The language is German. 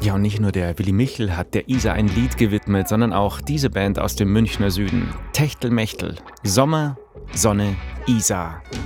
Ja, und nicht nur der Willi Michel hat der Isar ein Lied gewidmet, sondern auch diese Band aus dem Münchner Süden. Techtelmechtel. Sommer, Sonne, Isar.